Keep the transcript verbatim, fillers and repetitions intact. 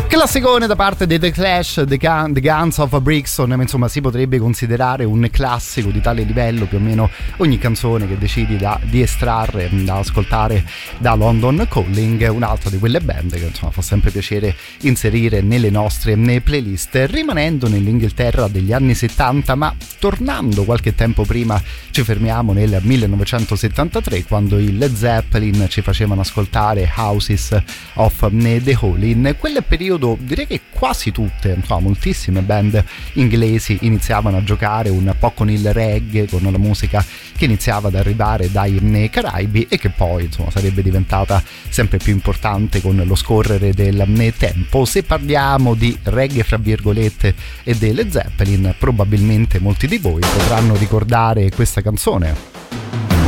Classicone da parte dei The Clash, The, Gun, The Guns of Brixton, ma insomma si potrebbe considerare un classico di tale livello. Più o meno ogni canzone che decidi da, di estrarre, da ascoltare da London Calling, un'altra di quelle band che insomma fa sempre piacere inserire nelle nostre nelle playlist. Rimanendo nell'Inghilterra degli anni settanta, ma tornando qualche tempo prima, ci fermiamo nel millenovecentosettantatré, quando i Led Zeppelin ci facevano ascoltare Houses of the Holy. In quel periodo direi che quasi tutte, insomma moltissime band inglesi iniziavano a giocare un po' con il reggae, con la musica che iniziava ad arrivare dai Caraibi e che poi insomma sarebbe diventata sempre più importante con lo scorrere del tempo. Se parliamo di reggae fra virgolette e delle Zeppelin, probabilmente molti di voi potranno ricordare questa canzone.